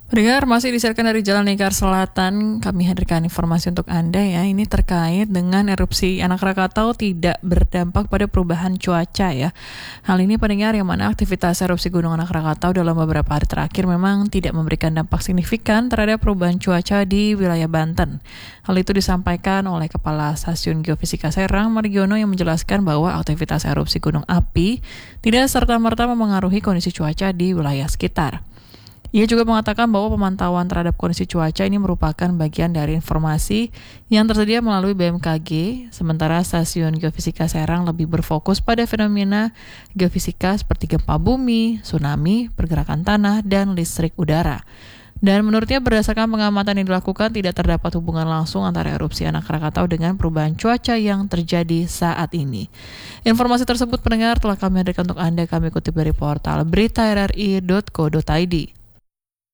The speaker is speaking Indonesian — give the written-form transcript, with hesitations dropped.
Pendengar, masih disiarkan dari Jalan Lingkar Selatan, kami hadirkan informasi untuk Anda ya. Ini terkait dengan erupsi Anak Krakatau tidak berdampak pada perubahan cuaca ya. Hal ini pendengar yang mana aktivitas erupsi Gunung Anak Krakatau dalam beberapa hari terakhir memang tidak memberikan dampak signifikan terhadap perubahan cuaca di wilayah Banten. Hal itu disampaikan oleh Kepala Stasiun Geofisika Serang, Margiono, yang menjelaskan bahwa aktivitas erupsi gunung api tidak serta-merta memengaruhi kondisi cuaca di wilayah sekitar. Ia juga mengatakan bahwa pemantauan terhadap kondisi cuaca ini merupakan bagian dari informasi yang tersedia melalui BMKG, sementara Stasiun Geofisika Serang lebih berfokus pada fenomena geofisika seperti gempa bumi, tsunami, pergerakan tanah, dan listrik udara. Dan menurutnya berdasarkan pengamatan yang dilakukan tidak terdapat hubungan langsung antara erupsi Anak Krakatau dengan perubahan cuaca yang terjadi saat ini. Informasi tersebut pendengar telah kami hadirkan untuk Anda, kami kutip dari portal berita rri.co.id.